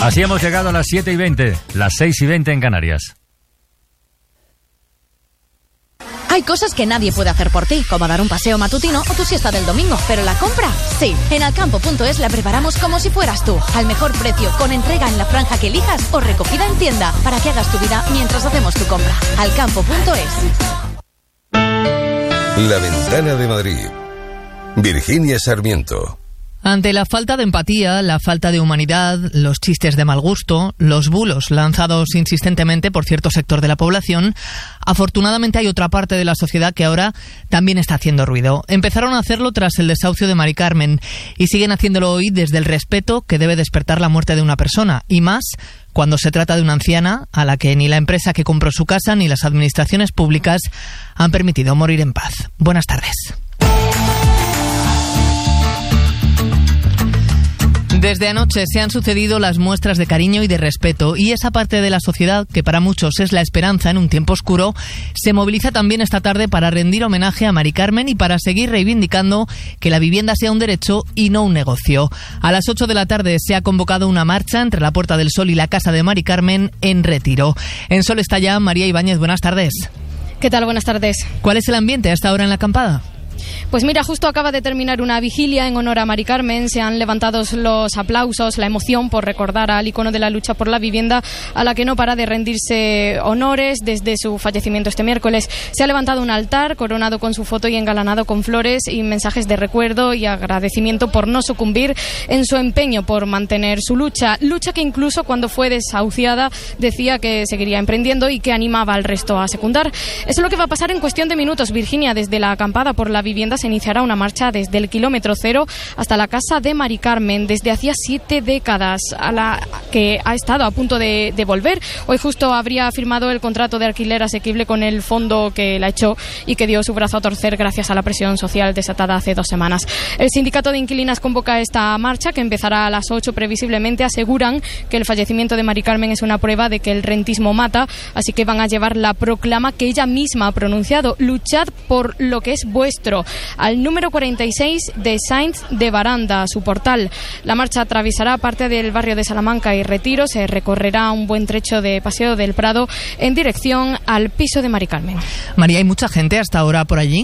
Así hemos llegado a las 7:20, las 6:20 en Canarias. Hay cosas que nadie puede hacer por ti, como dar un paseo matutino o tu siesta del domingo, pero la compra, sí. En Alcampo.es la preparamos como si fueras tú, al mejor precio, con entrega en la franja que elijas o recogida en tienda, para que hagas tu vida mientras hacemos tu compra. Alcampo.es. La Ventana de Madrid. Virginia Sarmiento. Ante la falta de empatía, la falta de humanidad, los chistes de mal gusto, los bulos lanzados insistentemente por cierto sector de la población, afortunadamente hay otra parte de la sociedad que ahora también está haciendo ruido. Empezaron a hacerlo tras el desahucio de Mari Carmen y siguen haciéndolo hoy desde el respeto que debe despertar la muerte de una persona, y más cuando se trata de una anciana a la que ni la empresa que compró su casa ni las administraciones públicas han permitido morir en paz. Buenas tardes. Desde anoche se han sucedido las muestras de cariño y de respeto, y esa parte de la sociedad, que para muchos es la esperanza en un tiempo oscuro, se moviliza también esta tarde para rendir homenaje a Mari Carmen y para seguir reivindicando que la vivienda sea un derecho y no un negocio. A las 8 de la tarde se ha convocado una marcha entre la Puerta del Sol y la casa de Mari Carmen en Retiro. En Sol está ya María Ibáñez. Buenas tardes. ¿Qué tal? Buenas tardes. ¿Cuál es el ambiente a esta hora en la acampada? Pues mira, justo acaba de terminar una vigilia en honor a Mari Carmen. Se han levantado los aplausos, la emoción por recordar al icono de la lucha por la vivienda, a la que no para de rendirse honores desde su fallecimiento este miércoles. Se ha levantado un altar coronado con su foto y engalanado con flores y mensajes de recuerdo y agradecimiento por no sucumbir en su empeño por mantener su lucha que incluso cuando fue desahuciada decía que seguiría emprendiendo y que animaba al resto a secundar. Eso es lo que va a pasar en cuestión de minutos, Virginia. Desde la acampada por la vivienda se iniciará una marcha desde el kilómetro cero hasta la casa de Mari Carmen, desde hacía 7 décadas, a la que ha estado a punto de volver. Hoy justo habría firmado el contrato de alquiler asequible con el fondo que la echó y que dio su brazo a torcer gracias a la presión social desatada hace 2 semanas. El sindicato de inquilinas convoca esta marcha, que empezará a las 8 previsiblemente. Aseguran que el fallecimiento de Mari Carmen es una prueba de que el rentismo mata, así que van a llevar la proclama que ella misma ha pronunciado: luchad por lo que es vuestro, al número 46 de Sainz de Baranda, su portal. La marcha atravesará parte del barrio de Salamanca y Retiro. Se recorrerá un buen trecho de Paseo del Prado en dirección al piso de Mari Carmen. María, ¿hay mucha gente hasta ahora por allí?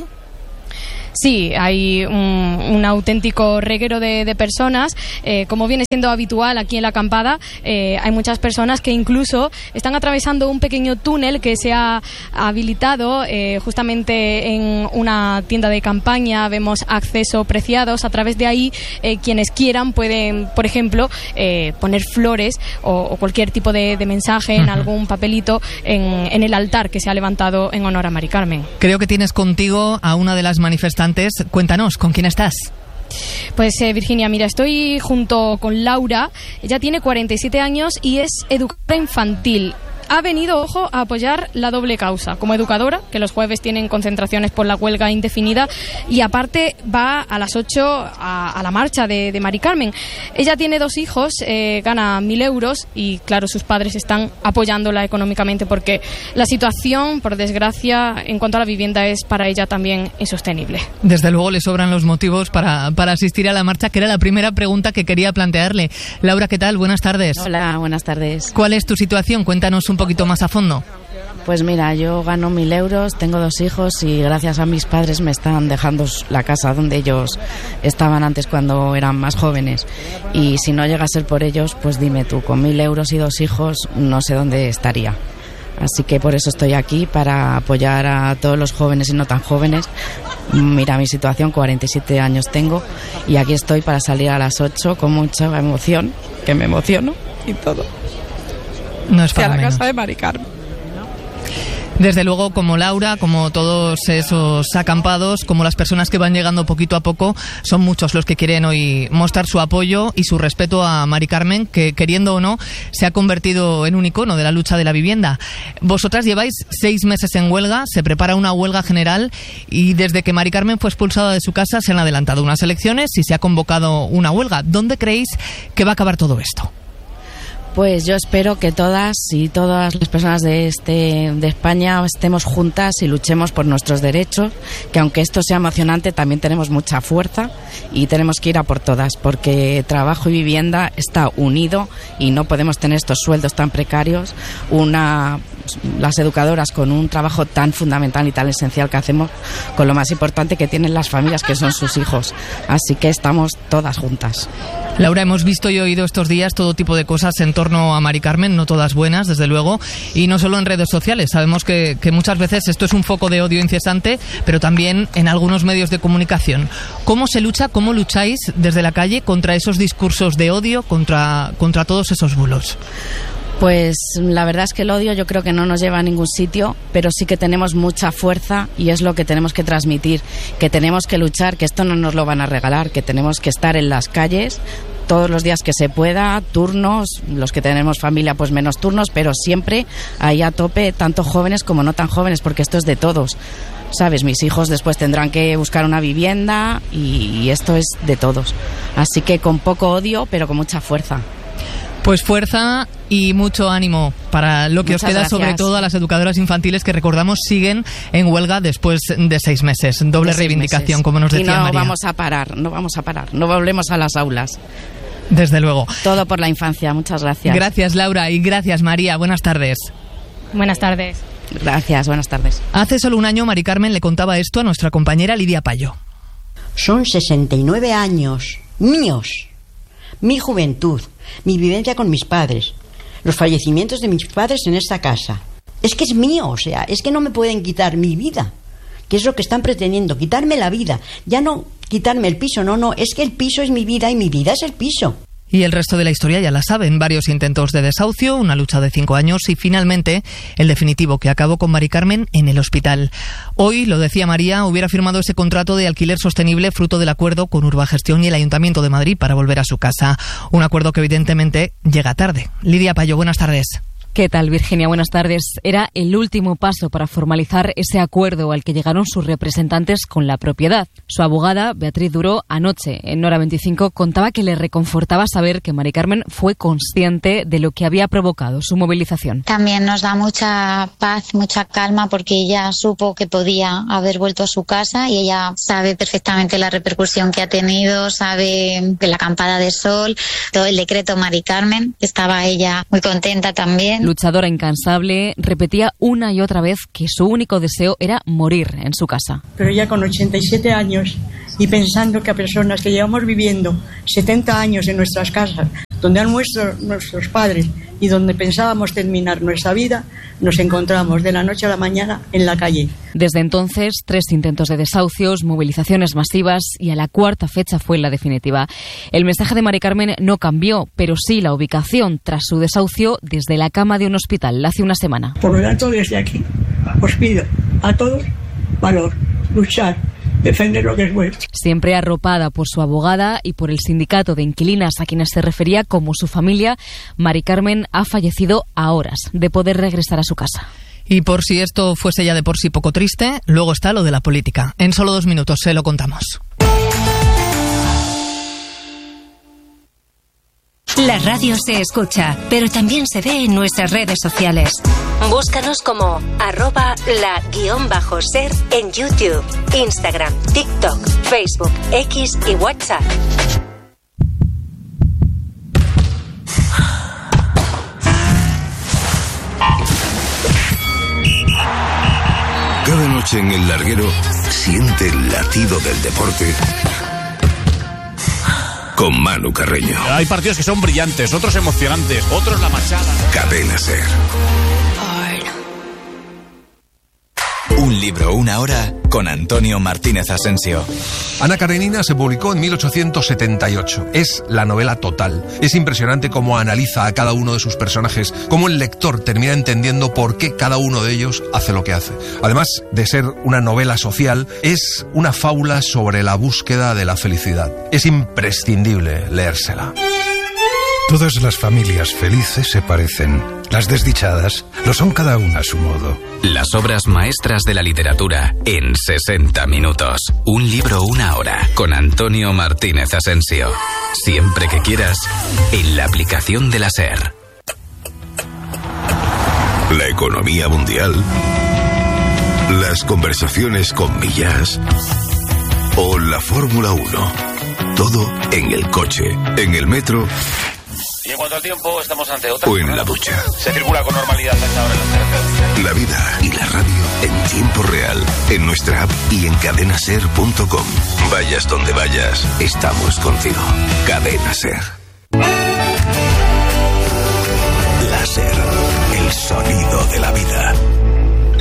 Sí, hay un auténtico reguero de personas. Como viene siendo habitual aquí en la acampada, hay muchas personas que incluso están atravesando un pequeño túnel que se ha habilitado justamente en una tienda de campaña. Vemos acceso preciados. A través de ahí, quienes quieran pueden, por ejemplo, poner flores o cualquier tipo de mensaje en algún papelito en el altar que se ha levantado en honor a Mari Carmen. Creo que tienes contigo a una de las manifestantes. Cuéntanos, ¿con quién estás? Pues Virginia, mira, estoy junto con Laura. Ella tiene 47 años y es educadora infantil. Ha venido, ojo, a apoyar la doble causa. Como educadora, que los jueves tienen concentraciones por la huelga indefinida, y aparte va a las 8 a la marcha de Mari Carmen. Ella tiene 2 hijos, gana 1.000 euros y, claro, sus padres están apoyándola económicamente porque la situación, por desgracia, en cuanto a la vivienda es para ella también insostenible. Desde luego le sobran los motivos para asistir a la marcha, que era la primera pregunta que quería plantearle. Laura, ¿qué tal? Buenas tardes. Hola, buenas tardes. ¿Cuál es tu situación? Cuéntanos un poquito más a fondo. Pues mira, yo gano 1.000 euros, tengo 2 hijos y gracias a mis padres me están dejando la casa donde ellos estaban antes cuando eran más jóvenes. Y si no llega a ser por ellos, pues dime tú, con 1.000 euros y 2 hijos no sé dónde estaría. Así que por eso estoy aquí, para apoyar a todos los jóvenes y no tan jóvenes. Mira mi situación, 47 años tengo y aquí estoy para salir a las 8 con mucha emoción, que me emociono y todo. No es para la menos. casa de Mari Carmen. Desde luego, como Laura, como todos esos acampados, como las personas que van llegando poquito a poco, son muchos los que quieren hoy mostrar su apoyo y su respeto a Mari Carmen, que, queriendo o no, se ha convertido en un icono de la lucha de la vivienda. Vosotras lleváis 6 meses en huelga, se prepara una huelga general y desde que Mari Carmen fue expulsada de su casa se han adelantado unas elecciones y se ha convocado una huelga. ¿Dónde creéis que va a acabar todo esto? Pues yo espero que todas las personas de España estemos juntas y luchemos por nuestros derechos, que aunque esto sea emocionante también tenemos mucha fuerza y tenemos que ir a por todas, porque trabajo y vivienda está unido y no podemos tener estos sueldos tan precarios, las educadoras con un trabajo tan fundamental y tan esencial que hacemos, con lo más importante que tienen las familias, que son sus hijos. Así que estamos todas juntas. Laura, hemos visto y oído estos días todo tipo de cosas en torno a Mari Carmen, no todas buenas, desde luego, y no solo en redes sociales. Sabemos que muchas veces esto es un foco de odio incesante, pero también en algunos medios de comunicación. ¿Cómo se lucha, cómo lucháis desde la calle contra esos discursos de odio, contra todos esos bulos? Pues la verdad es que el odio yo creo que no nos lleva a ningún sitio, pero sí que tenemos mucha fuerza y es lo que tenemos que transmitir, que tenemos que luchar, que esto no nos lo van a regalar, que tenemos que estar en las calles todos los días que se pueda, turnos, los que tenemos familia pues menos turnos, pero siempre ahí a tope, tanto jóvenes como no tan jóvenes, porque esto es de todos. ¿Sabes? Mis hijos después tendrán que buscar una vivienda y esto es de todos. Así que con poco odio, pero con mucha fuerza. Pues fuerza y mucho ánimo para lo que Muchas os queda, gracias. sobre todo a las educadoras infantiles que, recordamos, siguen en huelga después de 6 meses. Doble reivindicación, como nos decía María. Y no María. vamos a parar, no volvemos a las aulas. Desde luego. Todo por la infancia, muchas gracias. Gracias, Laura, y gracias, María. Buenas tardes. Buenas tardes. Gracias, buenas tardes. Hace solo un año, Mari Carmen le contaba esto a nuestra compañera Lidia Payo. Son 69 años míos, mi juventud, mi vivencia con mis padres, los fallecimientos de mis padres en esta casa. Es que es mío, o sea, es que no me pueden quitar mi vida, que es lo que están pretendiendo, quitarme la vida, ya no quitarme el piso, no, es que el piso es mi vida y mi vida es el piso. Y el resto de la historia ya la saben, varios intentos de desahucio, una lucha de 5 años y finalmente el definitivo que acabó con Mari Carmen en el hospital. Hoy, lo decía María, hubiera firmado ese contrato de alquiler sostenible fruto del acuerdo con Urbagestión y el Ayuntamiento de Madrid para volver a su casa. Un acuerdo que evidentemente llega tarde. Lidia Payo, buenas tardes. ¿Qué tal, Virginia? Buenas tardes. Era el último paso para formalizar ese acuerdo al que llegaron sus representantes con la propiedad. Su abogada, Beatriz Duró, anoche en Hora 25 contaba que le reconfortaba saber que Mari Carmen fue consciente de lo que había provocado su movilización. También nos da mucha paz, mucha calma, porque ella supo que podía haber vuelto a su casa y ella sabe perfectamente la repercusión que ha tenido, sabe de la acampada de sol, todo el decreto Mari Carmen, estaba ella muy contenta también. Luchadora incansable, repetía una y otra vez que su único deseo era morir en su casa. Pero ya con 87 años y pensando que a personas que llevamos viviendo 70 años en nuestras casas, donde han muerto nuestros padres y donde pensábamos terminar nuestra vida, nos encontramos de la noche a la mañana en la calle. Desde entonces, 3 intentos de desahucios, movilizaciones masivas y a la 4ª fecha fue la definitiva. El mensaje de Mari Carmen no cambió, pero sí la ubicación tras su desahucio desde la cama de un hospital hace una semana. Por lo tanto, desde aquí os pido a todos valor, luchar, defender lo que es vuestro. Siempre arropada por su abogada y por el sindicato de inquilinas a quienes se refería como su familia, Mari Carmen ha fallecido a horas de poder regresar a su casa. Y por si esto fuese ya de por sí poco triste, luego está lo de la política. En solo 2 minutos se lo contamos. La radio se escucha, pero también se ve en nuestras redes sociales. Búscanos como @la_ser en YouTube, Instagram, TikTok, Facebook, X y WhatsApp. Cada noche en el larguero siente el latido del deporte con Manu Carreño. Hay partidos que son brillantes, otros emocionantes, otros la machada. Cadena Ser. Un libro, una hora, con Antonio Martínez Asensio. Ana Karenina se publicó en 1878. Es la novela total. Es impresionante cómo analiza a cada uno de sus personajes, cómo el lector termina entendiendo por qué cada uno de ellos hace lo que hace. Además de ser una novela social, es una fábula sobre la búsqueda de la felicidad. Es imprescindible leérsela. Todas las familias felices se parecen. Las desdichadas lo son cada una a su modo. Las obras maestras de la literatura en 60 minutos. Un libro, una hora, con Antonio Martínez Asensio. Siempre que quieras, en la aplicación de la SER. la economía mundial, las conversaciones con Millás o la Fórmula 1. Todo en el coche, en el metro. Y en cuanto al tiempo, estamos ante otra. O en la ducha. Se circula con normalidad hasta ahora en las carreteras. La vida y la radio en tiempo real, en nuestra app y en cadenaser.com. Vayas donde vayas, estamos contigo. Cadena Ser.